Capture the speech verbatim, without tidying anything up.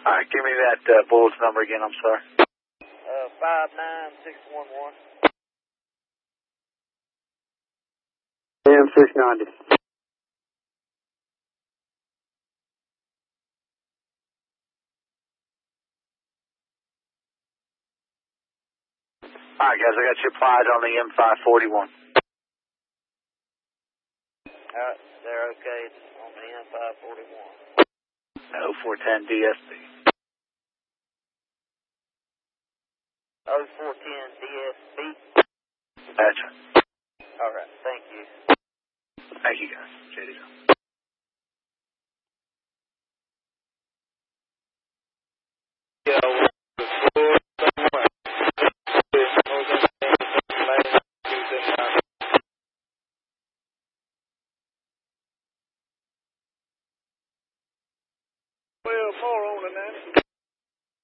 All right, give me that uh, bullet's number again, I'm sorry. Uh, five nine six one one. M six ninety. All right, guys, I got you applied on the M five forty-one. All right, they're okay on the M five forty-one. oh four ten D S B. oh four ten D S B. That's right. All right, thank you. Thank you, guys. J D. Well, more on than that.